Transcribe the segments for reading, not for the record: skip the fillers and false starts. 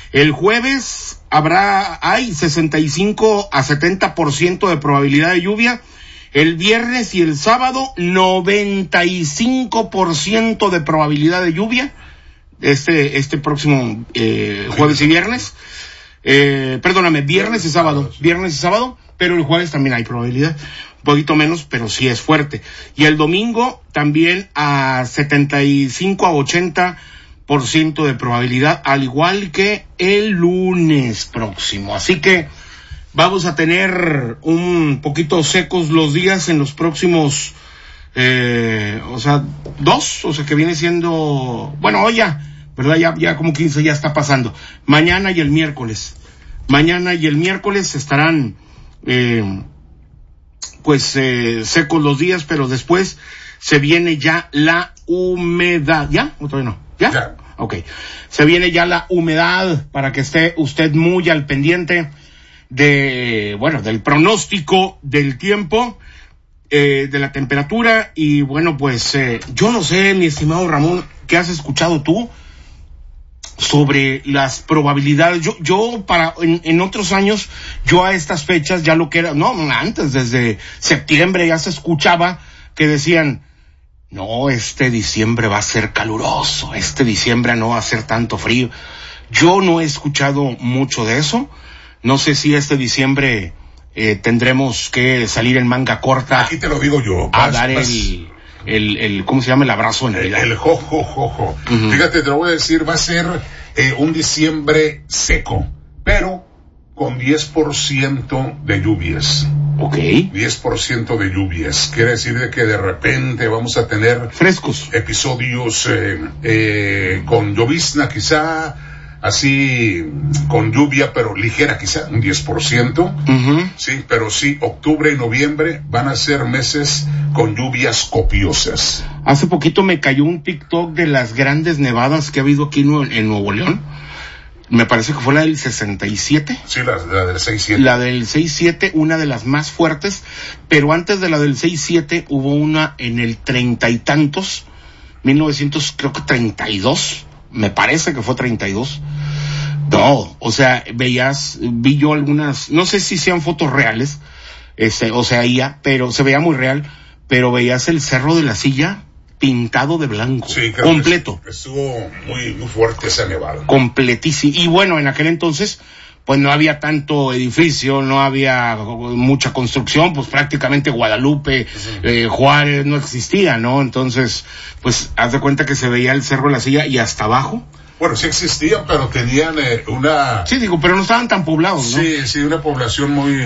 El jueves hay 65 a 70% de probabilidad de lluvia. El viernes y el sábado, 95% de probabilidad de lluvia. Este próximo jueves y viernes. Viernes y sábado, pero el jueves también hay probabilidad, un poquito menos, pero sí es fuerte. Y el domingo también a 75 a 80% de probabilidad, al igual que el lunes próximo. Así que vamos a tener un poquito secos los días en los próximos, que viene siendo, hoy ya, ¿verdad? Ya como 15 ya está pasando. Mañana y el miércoles estarán, secos los días, pero después se viene ya la humedad. ¿Ya? ¿O todavía no? ¿Ya? Ya. Ok. Se viene ya la humedad para que esté usted muy al pendiente del pronóstico del tiempo, de la temperatura. Y yo no sé, mi estimado Ramón, ¿qué has escuchado tú sobre las probabilidades? Yo en otros años, yo a estas fechas, ya lo que era, antes, desde septiembre ya se escuchaba que decían, no, este diciembre va a ser caluroso, este diciembre no va a ser tanto frío. Yo no he escuchado mucho de eso. No sé si este diciembre tendremos que salir en manga corta. Aquí te lo digo yo. Dar el ¿cómo se llama? El abrazo de Navidad. El jo. Uh-huh. Fíjate, te lo voy a decir, va a ser un diciembre seco, pero con 10% de lluvias. Ok. 10% de lluvias. Quiere decir de que de repente vamos a tener frescos episodios con llovizna quizá, así con lluvia pero ligera quizá, un 10%. Uh-huh. Sí, pero sí, octubre y noviembre van a ser meses con lluvias copiosas. Hace poquito me cayó un TikTok de las grandes nevadas que ha habido aquí en Nuevo León. Me parece que fue la del 67. Sí, la del 6-7. La del 6-7, una de las más fuertes, pero antes de la del 6-7 hubo una en el 30 y tantos, 1932, me parece que fue 32. No, o sea, vi yo algunas, no sé si sean fotos reales, pero se veía muy real, pero veías el Cerro de la Silla pintado de blanco, sí, completo. Estuvo muy, muy fuerte esa nevada. Completísimo. Y en aquel entonces, pues no había tanto edificio, no había mucha construcción, pues prácticamente Guadalupe, sí. Juárez no existía, ¿no? Entonces, pues haz de cuenta que se veía el Cerro de la Silla y hasta abajo. Bueno, sí existían, pero tenían una... Sí, pero no estaban tan poblados, ¿no? Sí, una población muy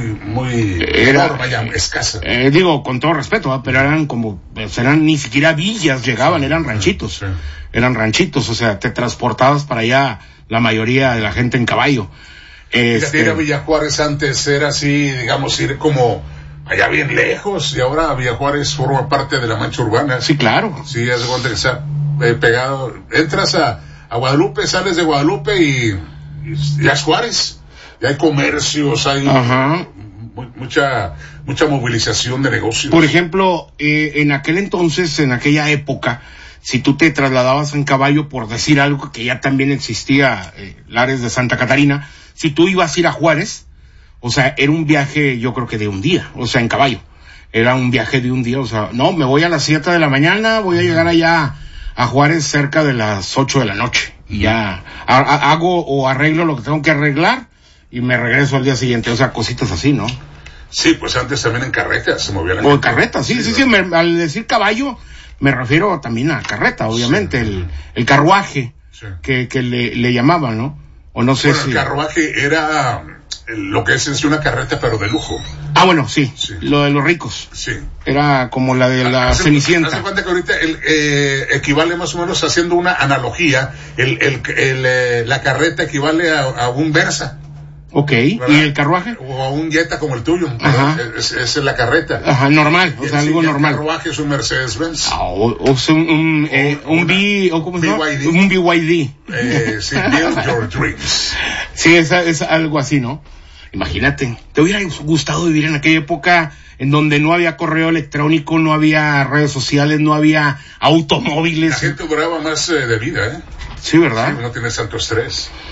escasa. Con todo respeto, pero eran ni siquiera villas llegaban, eran ranchitos. Sí. Eran ranchitos, o sea, te transportabas para allá la mayoría de la gente en caballo. Ir a Villa Juárez antes era así, digamos, ir como allá bien lejos, y ahora Villa Juárez forma parte de la mancha urbana. Sí, claro. Sí, haz de cuenta que está pegado. Entras a Guadalupe, sales de Guadalupe y ya es Juárez. Ya hay comercios, hay mucha movilización de negocios. Por ejemplo, en aquel entonces, en aquella época, si tú te trasladabas en caballo, por decir algo que ya también existía, Lares de Santa Catarina, si tú ibas a ir a Juárez, o sea, era un viaje, yo creo que de un día, o sea, en caballo. Era un viaje de un día, o sea, no, me voy a las 7 de la mañana, voy a llegar allá a Juárez cerca de las 8 de la noche. Y ya hago o arreglo lo que tengo que arreglar y me regreso al día siguiente. O sea, cositas así, ¿no? Sí, pues antes también en carretas se movían. O en carretas, sí. Al decir caballo, me refiero también a carreta, obviamente. Sí. El carruaje, sí. que le llamaban, ¿no? O no sé si... el carruaje era lo que es una carreta, pero de lujo. Ah, bueno, sí. Lo de los ricos. Sí. Era como la de la Cenicienta. Haz de cuenta que ahorita equivale más o menos, haciendo una analogía, la carreta equivale a un Versa. Ok, ¿verdad? ¿Y el carruaje? O a un Jetta como el tuyo. Esa es la carreta. Ajá, normal, o sea, algo normal. El carruaje es un Mercedes-Benz. O sea, un BYD. Un BYD. Sí, Build Your Dreams. Sí, es algo así, ¿no? Imagínate, ¿te hubiera gustado vivir en aquella época en donde no había correo electrónico, no había redes sociales, no había automóviles? La gente duraba más de vida, ¿eh? Sí, ¿verdad? Sí, no tienes tanto estrés.